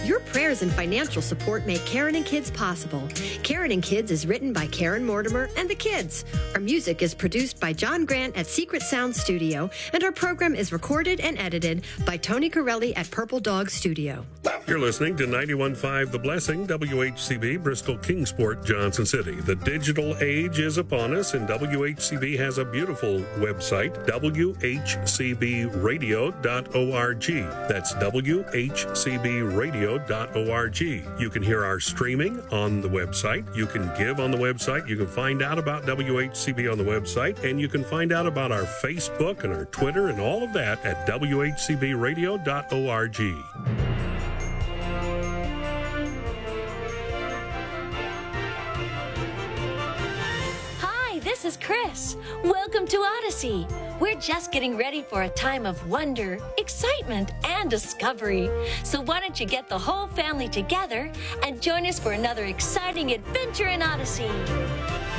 Your prayers and financial support make Karen and Kids possible. Karen and Kids is written by Karen Mortimer and the Kids. Our music is produced by John Grant at Secret Sound Studio, and our program is recorded and edited by Tony Corelli at Purple Dog Studio. You're listening to 91.5 The Blessing, WHCB, Bristol, Kingsport, Johnson City. The digital age is upon us, and WHCB has a beautiful website, WHCBradio.org. That's WHCBradio.org. You can hear our streaming on the website. You can give on the website. You can find out about WHCB on the website. And you can find out about our Facebook and our Twitter and all of that at WHCBradio.org. Hi, this is Chris. Welcome to Odyssey. We're just getting ready for a time of wonder, excitement, and discovery. So why don't you get the whole family together and join us for another exciting adventure in Odyssey?